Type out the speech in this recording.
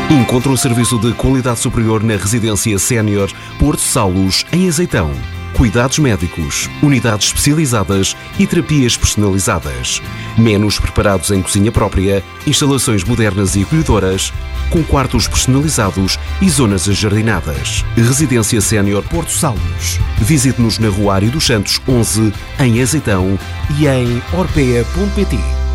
Encontre um serviço de qualidade superior na Residência Sénior Porto Salos, em Azeitão. Cuidados médicos, unidades especializadas e terapias personalizadas. Menus preparados em cozinha própria, instalações modernas e acolhedoras, com quartos personalizados e zonas ajardinadas. Residência Sénior Porto Salos. Visite-nos na Rua Ário dos Santos 11, em Azeitão, e em orpea.pt.